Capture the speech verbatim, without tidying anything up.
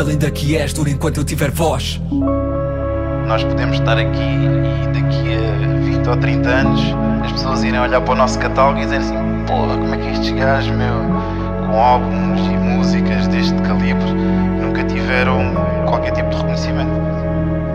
Ainda que és duro enquanto eu tiver voz. Nós podemos estar aqui e daqui a vinte ou trinta anos as pessoas irem olhar para o nosso catálogo e dizer assim: porra, como é que estes gajos, meu, com álbuns e músicas desde